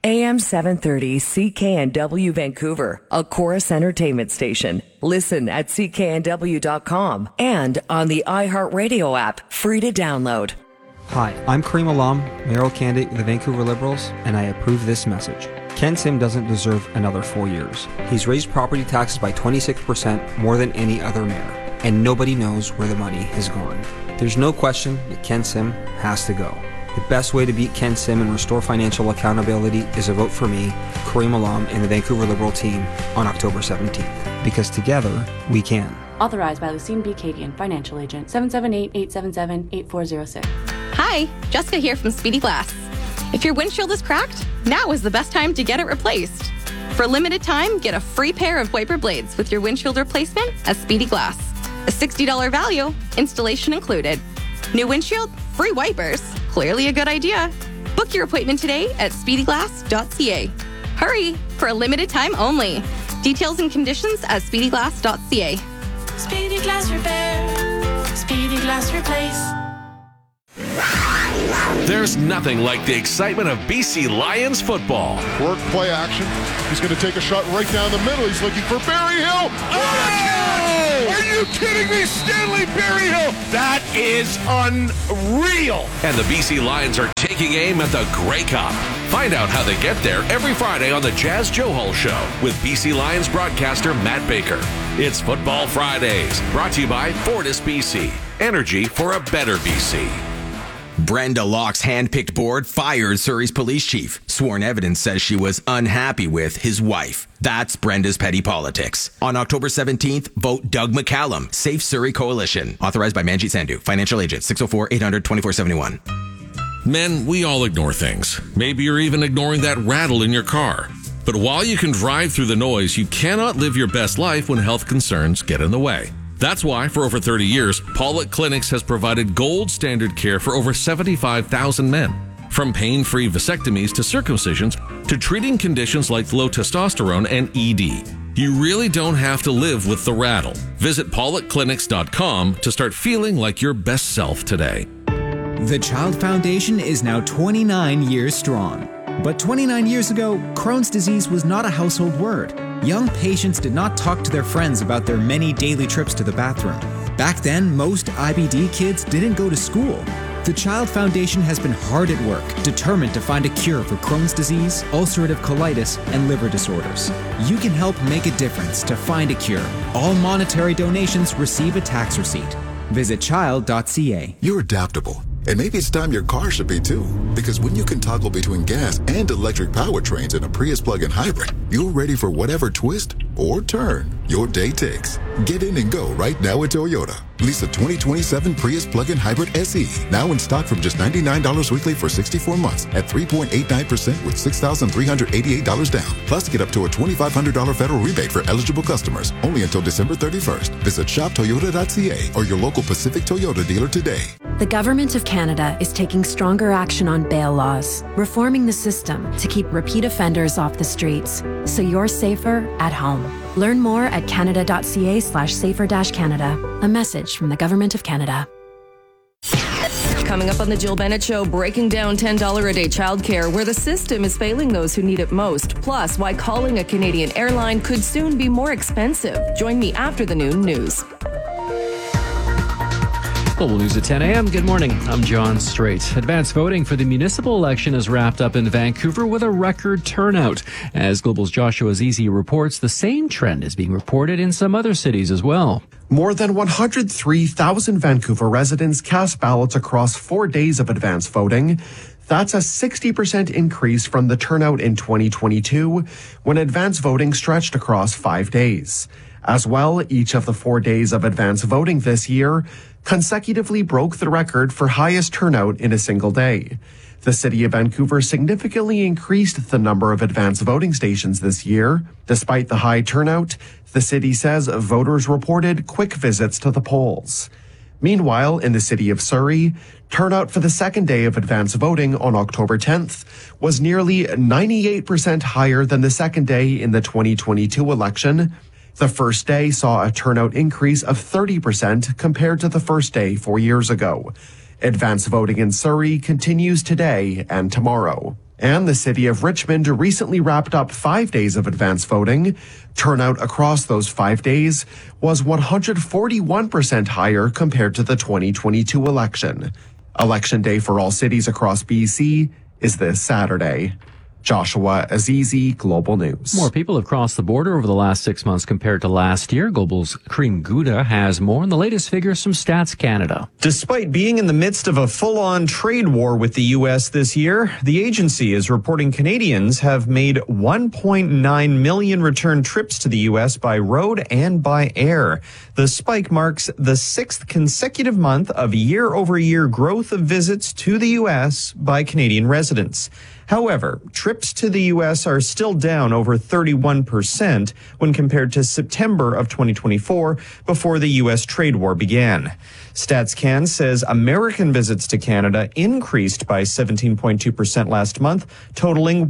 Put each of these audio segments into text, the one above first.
AM 730 CKNW Vancouver, a Chorus Entertainment station. Listen at cknw.com and on the iHeartRadio app, free to download. Hi, I'm Kareem Alam, mayoral candidate of the Vancouver Liberals, and I approve this message. Ken Sim doesn't deserve another 4 years. He's raised property taxes by 26% more than any other mayor, and nobody knows where the money has gone. There's no question that Ken Sim has to go. The best way to beat Ken Sim and restore financial accountability is a vote for me, Kareem Alam, and the Vancouver Liberal team on October 17th. Because together, we can. Authorized by Lucine B. Cadian, Financial Agent, 778-877-8406. Hi, Jessica here from Speedy Glass. If your windshield is cracked, now is the best time to get it replaced. For a limited time, get a free pair of wiper blades with your windshield replacement at Speedy Glass. A $60 value, installation included. New windshield, free wipers. Clearly a good idea. Book your appointment today at speedyglass.ca. Hurry, for a limited time only. Details and conditions at speedyglass.ca. Speedy Glass Repair. Speedy Glass Replace. There's nothing like the excitement of BC Lions football. Work, play action. He's going to take a shot right down the middle. He's looking for Berryhill. Oh! Are you kidding me? Stanley Berryhill. That is unreal. And the BC Lions are taking aim at the Grey Cup. Find out how they get there every Friday on the Jazz Joe Hull Show with BC Lions broadcaster Matt Baker. It's Football Fridays, brought to you by Fortis BC. Energy for a better BC. Brenda Locke's hand-picked board fired Surrey's police chief. Sworn evidence says she was unhappy with his wife. That's Brenda's petty politics. On October 17th, vote Doug McCallum, Safe Surrey Coalition. Authorized by Manjit Sandhu, Financial Agent, 604-800-2471. Men, we all ignore things. Maybe you're even ignoring that rattle in your car. But while you can drive through the noise, you cannot live your best life when health concerns get in the way. That's why, for over 30 years, Pollock Clinics has provided gold standard care for over 75,000 men. From pain-free vasectomies to circumcisions to treating conditions like low testosterone and ED. You really don't have to live with the rattle. Visit pollockclinics.com to start feeling like your best self today. The Child Foundation is now 29 years strong. But 29 years ago, Crohn's disease was not a household word. Young patients did not talk to their friends about their many daily trips to the bathroom. Back then, most IBD kids didn't go to school. The Child Foundation has been hard at work, determined to find a cure for Crohn's disease, ulcerative colitis, and liver disorders. You can help make a difference to find a cure. All monetary donations receive a tax receipt. Visit child.ca. You're adaptable. And maybe it's time your car should be too. Because when you can toggle between gas and electric powertrains in a Prius plug-in hybrid, you're ready for whatever twist or turn your day takes. Get in and go right now at Toyota. Lease a 2027 Prius plug-in hybrid SE. Now in stock from just $99 weekly for 64 months at 3.89% with $6,388 down. Plus get up to a $2,500 federal rebate for eligible customers. Only until December 31st. Visit shoptoyota.ca or your local Pacific Toyota dealer today. The Government of Canada is taking stronger action on bail laws, reforming the system to keep repeat offenders off the streets, so you're safer at home. Learn more at canada.ca/safer-canada. A message from the Government of Canada. Coming up on the Jill Bennett Show, breaking down $10 a day childcare, where the system is failing those who need it most. Plus, why calling a Canadian airline could soon be more expensive. Join me after the noon news. Global News at 10 a.m. Good morning. I'm John Strait. Advanced voting for the municipal election is wrapped up in Vancouver with a record turnout. As Global's Joshua Zizi reports, the same trend is being reported in some other cities as well. More than 103,000 Vancouver residents cast ballots across 4 days of advanced voting. That's a 60% increase from the turnout in 2022, when advanced voting stretched across 5 days. As well, each of the 4 days of advanced voting this year consecutively broke the record for highest turnout in a single day. The City of Vancouver significantly increased the number of advanced voting stations this year. Despite the high turnout, the city says voters reported quick visits to the polls. Meanwhile, in the city of Surrey, turnout for the second day of advanced voting on October 10th was nearly 98% higher than the second day in the 2022 election. The first day saw a turnout increase of 30% compared to the first day 4 years ago. Advanced voting in Surrey continues today and tomorrow. And the city of Richmond recently wrapped up 5 days of advance voting. Turnout across those 5 days was 141% higher compared to the 2022 election. Election day for all cities across BC is this Saturday. Joshua Azizi, Global News. More people have crossed the border over the last 6 months compared to last year. Global's Kareem Gouda has more on the latest figures from Stats Canada. Despite being in the midst of a full-on trade war with the U.S. this year, the agency is reporting Canadians have made 1.9 million return trips to the U.S. by road and by air. The spike marks the 6th consecutive month of year-over-year growth of visits to the U.S. by Canadian residents. However, trips to the U.S. are still down over 31% when compared to September of 2024, before the U.S. trade war began. StatsCan says American visits to Canada increased by 17.2% last month, totaling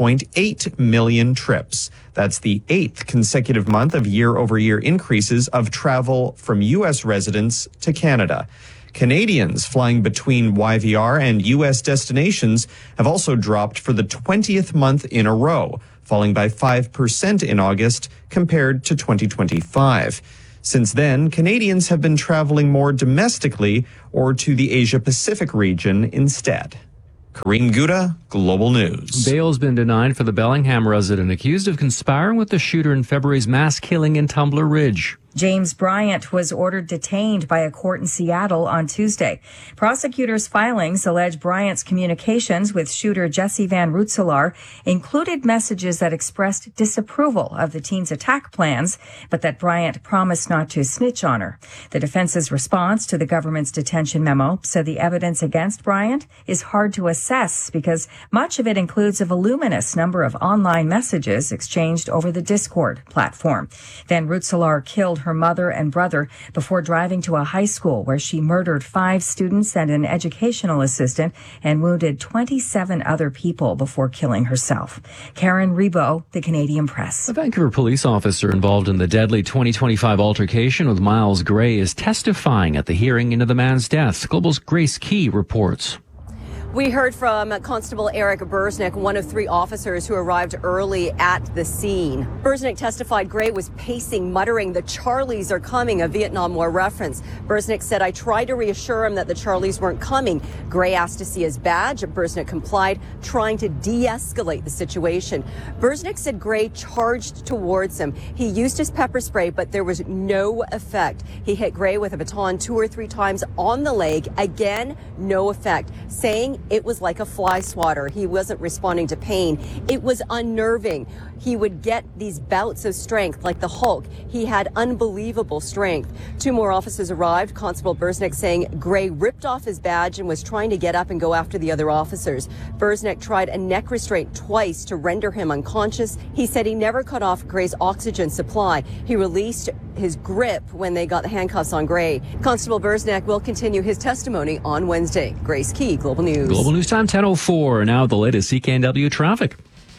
1.8 million trips. That's the 8th consecutive month of year-over-year increases of travel from U.S. residents to Canada. Canadians flying between YVR and U.S. destinations have also dropped for the 20th month in a row, falling by 5% in August compared to 2025. Since then, Canadians have been traveling more domestically or to the Asia-Pacific region instead. Kareem Gouda, Global News. Bail's been denied for the Bellingham resident accused of conspiring with the shooter in February's mass killing in Tumbler Ridge. James Bryant was ordered detained by a court in Seattle on Tuesday. Prosecutors' filings allege Bryant's communications with shooter Jesse Van Rootselaar included messages that expressed disapproval of the teen's attack plans, but that Bryant promised not to snitch on her. The defense's response to the government's detention memo said the evidence against Bryant is hard to assess because much of it includes a voluminous number of online messages exchanged over the Discord platform. Van Rootselaar killed her mother and brother before driving to a high school where she murdered 5 students and an educational assistant and wounded 27 other people before killing herself. Karen Rebo, The Canadian Press. A Vancouver police officer involved in the deadly 2025 altercation with Miles Gray is testifying at the hearing into the man's death. Global's Grace Key reports. We heard from Constable Eric Burznick, one of 3 officers who arrived early at the scene. Burznick testified Gray was pacing, muttering, "The Charlies are coming," a Vietnam War reference. Burznick said, "I tried to reassure him that the Charlies weren't coming." Gray asked to see his badge. Burznick complied, trying to de-escalate the situation. Burznick said Gray charged towards him. He used his pepper spray, but there was no effect. He hit Gray with a baton 2 or 3 times on the leg. Again, no effect, saying it was like a fly swatter. He wasn't responding to pain. It was unnerving. He would get these bouts of strength like the Hulk. He had unbelievable strength. 2 more officers arrived. Constable Burznick saying Gray ripped off his badge and was trying to get up and go after the other officers. Burznick tried a neck restraint twice to render him unconscious. He said he never cut off Gray's oxygen supply. He released his grip when they got the handcuffs on Gray. Constable Burznick will continue his testimony on Wednesday. Grace Key, Global News. Global News Time 10:04. Now the latest CKNW traffic.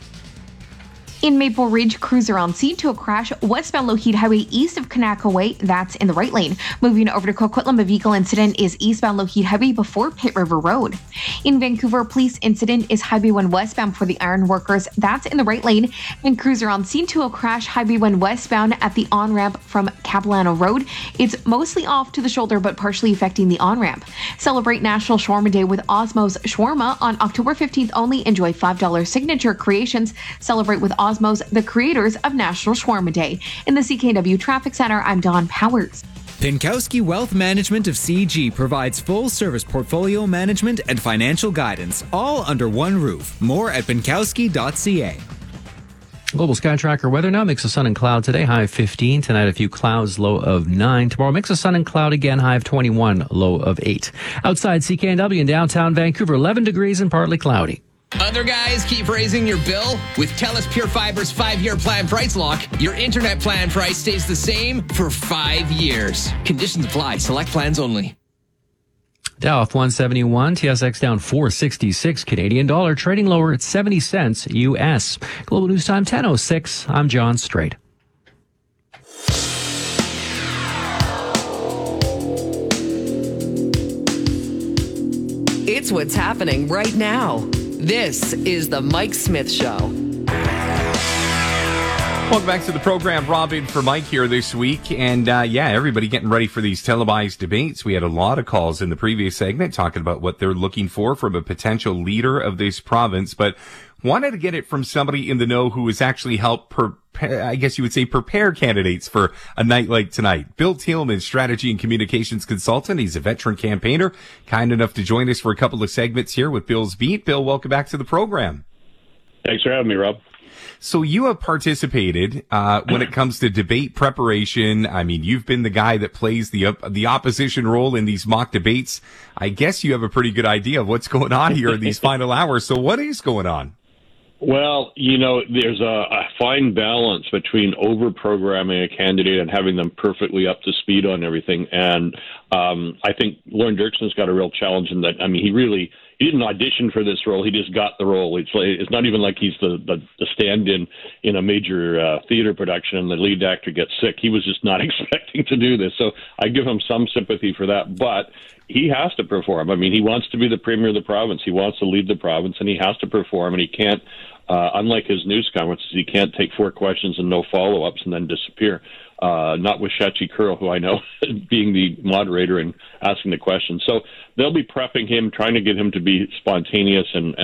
In Maple Ridge, cruiser on scene to a crash westbound Lougheed Highway east of Kanaka Way. That's in the right lane. Moving over to Coquitlam, a vehicle incident is eastbound Lougheed Highway before Pitt River Road. In Vancouver, police incident is Highway 1 westbound for the iron workers. That's in the right lane. And cruiser on scene to a crash Highway 1 westbound at the on-ramp from Capilano Road. It's mostly off to the shoulder but partially affecting the on-ramp. Celebrate National Shawarma Day with Osmow's Shawarma on October 15th only. Enjoy $5 signature creations. Celebrate with Osmow's, the creators of National Shawarma Day. In the CKNW Traffic Center, I'm Dawn Powers. Pinkowski Wealth Management of CG provides full-service portfolio management and financial guidance, all under one roof. More at pinkowski.ca. Global Sky Tracker weather now. Mix of sun and cloud today, high of 15. Tonight, a few clouds, low of 9. Tomorrow, mix of sun and cloud again, high of 21, low of 8. Outside CKNW in downtown Vancouver, 11 degrees and partly cloudy. Other guys keep raising your bill? With TELUS Pure Fiber's 5-year plan price lock, your internet plan price stays the same for 5 years. Conditions apply. Select plans only. Dow off 171, TSX down 466, Canadian dollar trading lower at 70 cents US. Global News Time 10:06. I'm John Strait. It's what's happening right now. This is the Mike Smith Show. Welcome back to the program. Robin for Mike here this week. And everybody getting ready for these televised debates. We had a lot of calls in the previous segment talking about what they're looking for from a potential leader of this province, but wanted to get it from somebody in the know who has actually helped prepare candidates for a night like tonight. Bill Thielman, strategy and communications consultant. He's a veteran campaigner, kind enough to join us for a couple of segments here with Bill's Beat. Bill, welcome back to the program. Thanks for having me, Rob. So you have participated when it comes to debate preparation. I mean, you've been the guy that plays the opposition role in these mock debates. I guess you have a pretty good idea of what's going on here in these final hours. So what is going on? Well, there's a fine balance between over-programming a candidate and having them perfectly up to speed on everything. And I think Lauren Dirkson's got a real challenge in that. I mean, he didn't audition for this role. He just got the role. It's not even like he's the stand-in in a major theater production and the lead actor gets sick. He was just not expecting to do this. So I give him some sympathy for that. But he has to perform. I mean, he wants to be the premier of the province. He wants to lead the province, and he has to perform. And he can't, unlike his news conferences, he can't take 4 questions and no follow-ups and then disappear. Not with Shachi Kurl, who I know being the moderator and asking the questions. So they'll be prepping him, trying to get him to be spontaneous and